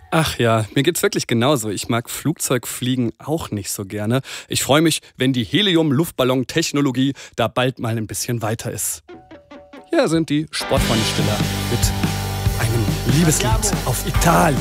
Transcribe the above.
Ach ja, mir geht's wirklich genauso. Ich mag Flugzeugfliegen auch nicht so gerne. Ich freue mich, wenn die Helium-Luftballon-Technologie da bald mal ein bisschen weiter ist. Hier sind die Sportfreunde-Stiller mit einem Liebeslied auf Italien.